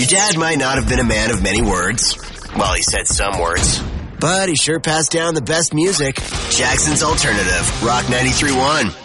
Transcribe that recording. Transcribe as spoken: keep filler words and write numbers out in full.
Your dad might not have been a man of many words. Well, he said some words. But he sure passed down the best music. Jackson's Alternative, Rock ninety-three point one.